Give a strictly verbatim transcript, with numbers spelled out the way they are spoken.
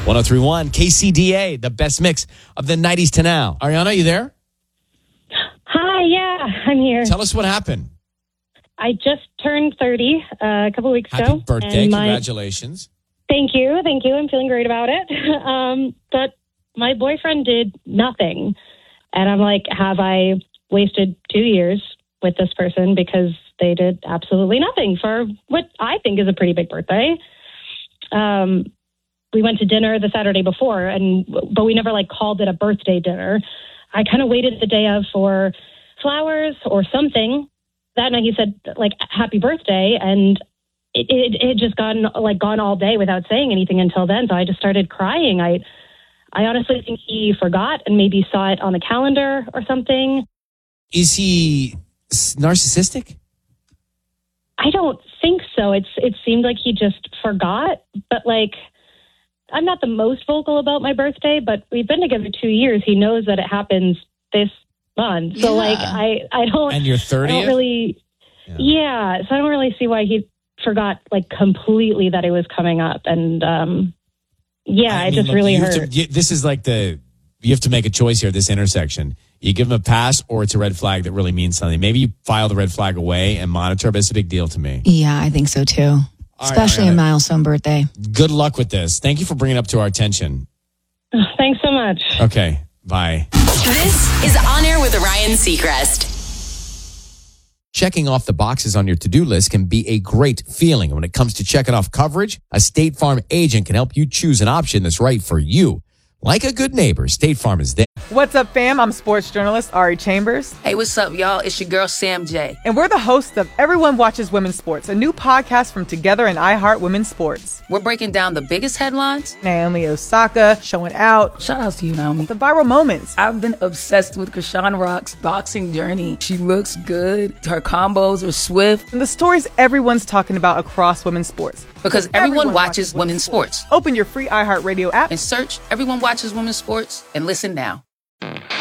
one oh three point one K C D A, the best mix of the nineties to now. Ariana, you there? Hi, yeah, I'm here. Tell us what happened. I just turned thirty uh, a couple weeks Happy ago. Happy birthday. and my, Congratulations. Thank you. Thank you. I'm feeling great about it. um, but my boyfriend did nothing. And I'm like, have I wasted two years with this person because they did absolutely nothing for what I think is a pretty big birthday? Um, we went to dinner the Saturday before, and but we never like called it a birthday dinner. I kind of waited the day of for flowers or something. That night he said like happy birthday, and it, it, it had just gone like gone all day without saying anything until then. So I just started crying. I I honestly think he forgot and maybe saw it on the calendar or something. Is he narcissistic? I don't think so. It's it seemed like he just forgot, but like I'm not the most vocal about my birthday, but we've been together two years. He knows that it happens this month. So, yeah. like, I, I don't... And you're thirty? I don't really... Yeah. yeah. So I don't really see why he forgot, like, completely that it was coming up. And, um, yeah, I it mean, just look, really hurt. To, this is like the... You have to make a choice here at this intersection. You give him a pass or it's a red flag that really means something. Maybe you file the red flag away and monitor, but it's a big deal to me. Yeah, I think so, too. All Especially right, a milestone birthday. Good luck with this. Thank you for bringing it up to our attention. Oh, thanks so much. Okay, bye. This is On Air with Ryan Seacrest. Checking off the boxes on your to-do list can be a great feeling. When it comes to checking off coverage, a State Farm agent can help you choose an option that's right for you. Like a good neighbor, State Farm is there. What's up, fam? I'm sports journalist Ari Chambers. Hey, what's up, y'all? It's your girl, Sam J. And we're the hosts of Everyone Watches Women's Sports, a new podcast from Together and iHeart Women's Sports. We're breaking down the biggest headlines. Naomi Osaka showing out. Shout out to you, Naomi. The viral moments. I've been obsessed with Krishan Rock's boxing journey. She looks good. Her combos are swift. And the stories everyone's talking about across women's sports. Because everyone, everyone watches, watches women's sports. sports. Open your free iHeartRadio app and search Everyone Watches Women's Sports and listen now.